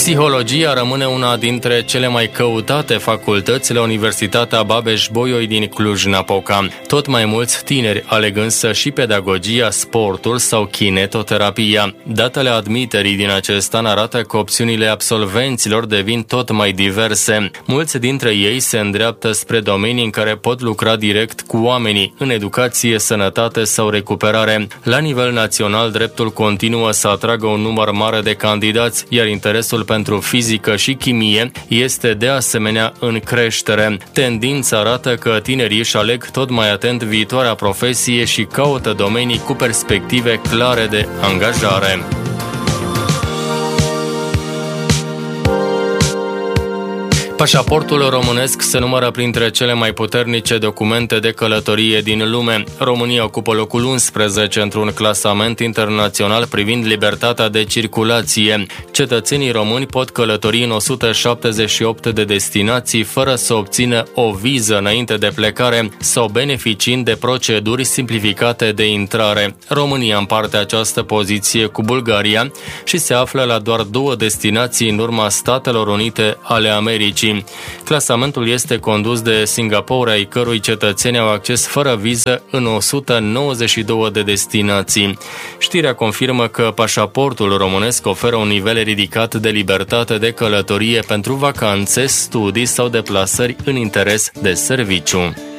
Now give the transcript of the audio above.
Psihologia rămâne una dintre cele mai căutate facultăți la Universitatea Babeș-Bolyai din Cluj-Napoca. Tot mai mulți tineri aleg însă și pedagogia, sportul sau kinetoterapia. Datele admiterii din acest an arată că opțiunile absolvenților devin tot mai diverse. Mulți dintre ei se îndreaptă spre domenii în care pot lucra direct cu oamenii, în educație, sănătate sau recuperare. La nivel național, dreptul continuă să atragă un număr mare de candidați, iar interesul pentru fizică și chimie este de asemenea în creștere. Tendința arată că tinerii își aleg tot mai atent viitoarea profesie și caută domenii cu perspective clare de angajare. Pașaportul românesc se numără printre cele mai puternice documente de călătorie din lume. România ocupă locul 11 într-un clasament internațional privind libertatea de circulație. Cetățenii români pot călători în 178 de destinații fără să obțină o viză înainte de plecare sau beneficiind de proceduri simplificate de intrare. România împarte această poziție cu Bulgaria și se află la doar 2 destinații în urma Statelor Unite ale Americii. Clasamentul este condus de Singapore, ai cărui cetățeni au acces fără viză în 192 de destinații. Știrea confirmă că pașaportul românesc oferă un nivel ridicat de libertate de călătorie pentru vacanțe, studii sau deplasări în interes de serviciu.